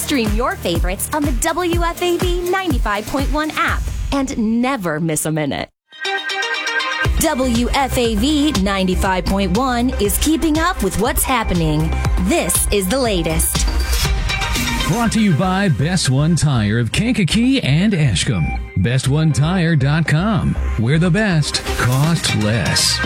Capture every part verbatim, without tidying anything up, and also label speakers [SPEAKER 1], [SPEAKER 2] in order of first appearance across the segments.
[SPEAKER 1] Stream your favorites on the W F A V ninety-five point one app and never miss a minute. W F A V ninety-five point one is keeping up with what's happening. This is the latest.
[SPEAKER 2] Brought to you by Best One Tire of Kankakee and Ashcombe. best one tire dot com, where the best cost less.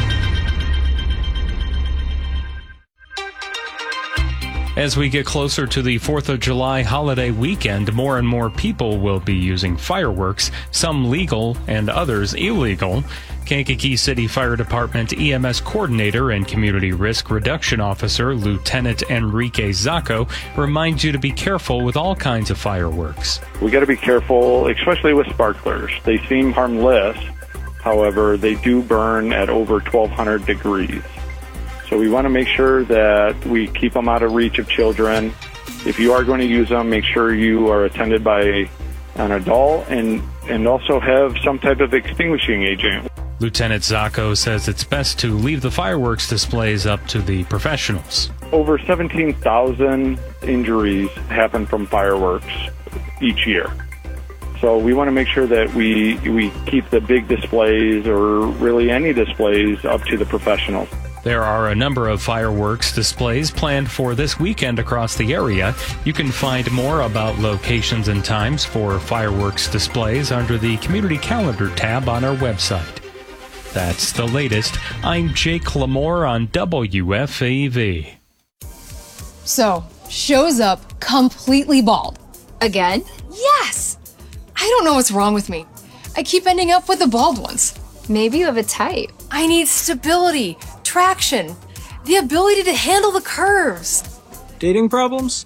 [SPEAKER 3] As we get closer to the fourth of July holiday weekend, more and more people will be using fireworks, some legal and others illegal. Kankakee City Fire Department E M S Coordinator and Community Risk Reduction Officer Lieutenant Enrique Zacco reminds you to be careful with all kinds of fireworks.
[SPEAKER 4] We got to be careful, especially with sparklers. They seem harmless, however, they do burn at over twelve hundred degrees. So we want to make sure that we keep them out of reach of children. If you are going to use them, make sure you are attended by an adult and, and also have some type of extinguishing agent.
[SPEAKER 3] Lieutenant Zacco says it's best to leave the fireworks displays up to the professionals.
[SPEAKER 4] Over seventeen thousand injuries happen from fireworks each year. So we want to make sure that we, we keep the big displays or really any displays up to the professionals.
[SPEAKER 3] There are a number of fireworks displays planned for this weekend across the area. You can find more about locations and times for fireworks displays under the Community Calendar tab on our website. That's the latest. I'm Jake Lamore on W F A V.
[SPEAKER 5] So, shows up completely bald.
[SPEAKER 6] Again?
[SPEAKER 5] Yes! I don't know what's wrong with me. I keep ending up with the bald ones.
[SPEAKER 6] Maybe you have a type.
[SPEAKER 5] I need stability, traction, the ability to handle the curves.
[SPEAKER 7] Dating problems?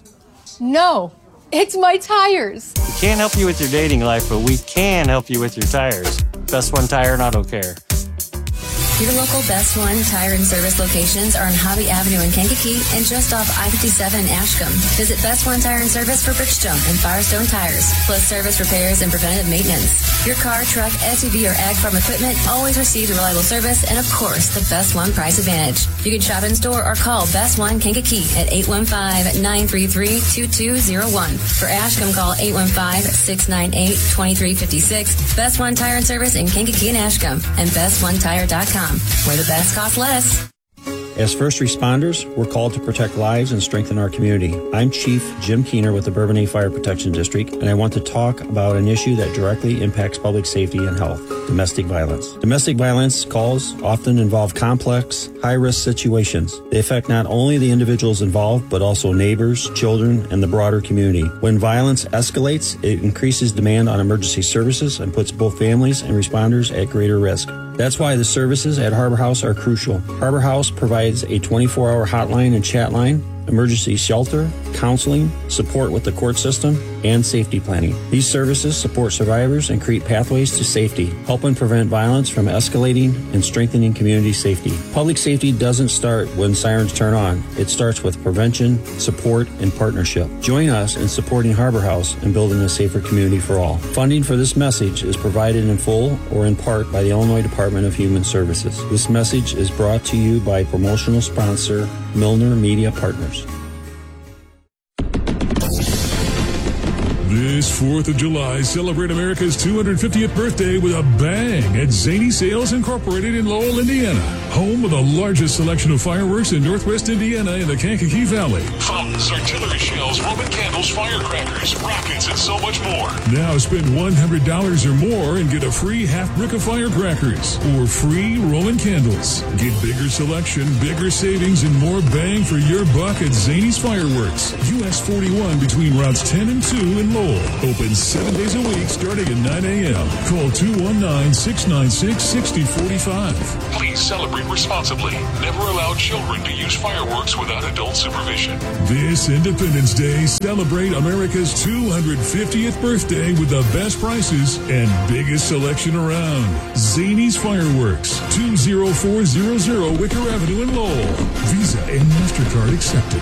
[SPEAKER 5] No, it's my tires.
[SPEAKER 7] We can't help you with your dating life, but we can help you with your tires. Best One Tire and Auto Care.
[SPEAKER 8] Your local Best One Tire and Service locations are on Hobby Avenue in Kankakee and just off I fifty-seven in Ashcombe. Visit Best One Tire and Service for Bridgestone and Firestone tires, plus service repairs and preventative maintenance. Your car, truck, S U V, or ag farm equipment always receives a reliable service and, of course, the Best One price advantage. You can shop in store or call Best One Kankakee at eight one five, nine three three, two two zero one. For Ashcombe, call eight one five, six nine eight, two three five six. Best One Tire and Service in Kankakee and Ashcombe and best one tire dot com, where the best costs less.
[SPEAKER 9] As first responders, we're called to protect lives and strengthen our community. I'm Chief Jim Keener with the Bourbonnais Fire Protection District, and I want to talk about an issue that directly impacts public safety and health: domestic violence. Domestic violence calls often involve complex, high-risk situations. They affect not only the individuals involved, but also neighbors, children, and the broader community. When violence escalates, it increases demand on emergency services and puts both families and responders at greater risk. That's why the services at Harbor House are crucial. Harbor House provides a twenty-four hour hotline and chat line, emergency shelter, counseling, support with the court system, and safety planning. These services support survivors and create pathways to safety, helping prevent violence from escalating and strengthening community safety. Public safety doesn't start when sirens turn on. It starts with prevention, support, and partnership. Join us in supporting Harbor House and building a safer community for all. Funding for this message is provided in full or in part by the Illinois Department of Human Services. This message is brought to you by promotional sponsor Milner Media Partners.
[SPEAKER 10] This fourth of July, celebrate America's two hundred fiftieth birthday with a bang at Zany Sales Incorporated in Lowell, Indiana. Home of the largest selection of fireworks in Northwest Indiana and the Kankakee Valley. Fountains, artillery shells, Roman candles, firecrackers, rockets, and so much more. Now spend one hundred dollars or more and get a free half brick of firecrackers or free Roman candles. Get bigger selection, bigger savings, and more bang for your buck at Zany's Fireworks. U S forty-one between routes ten and two in Lowell. Open seven days a week starting at nine a.m. Call two one nine, six nine six, six zero four five. Please celebrate responsibly. Never allow children to use fireworks without adult supervision. This Independence Day, celebrate America's two hundred fiftieth birthday with the best prices and biggest selection around. Zany's Fireworks, two zero four zero zero Wicker Avenue in Lowell. Visa and MasterCard accepted.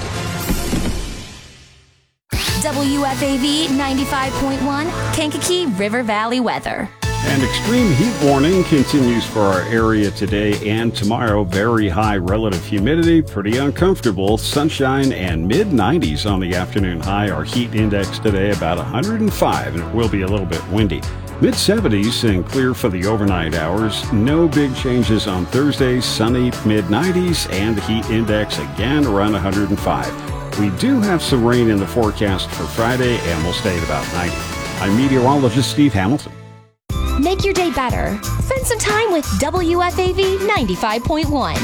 [SPEAKER 1] W F A V ninety-five point one, Kankakee River Valley weather.
[SPEAKER 11] An extreme heat warning continues for our area today and tomorrow. Very high relative humidity, pretty uncomfortable. Sunshine and mid nineties on the afternoon high. Our heat index today about one hundred five, and it will be a little bit windy. mid seventies and clear for the overnight hours. No big changes on Thursday. Sunny, mid nineties, and the heat index again around one hundred five. We do have some rain in the forecast for Friday, and we'll stay at about ninety. I'm meteorologist Steve Hamilton.
[SPEAKER 1] Make your day better. Spend some time with W F A V ninety-five point one.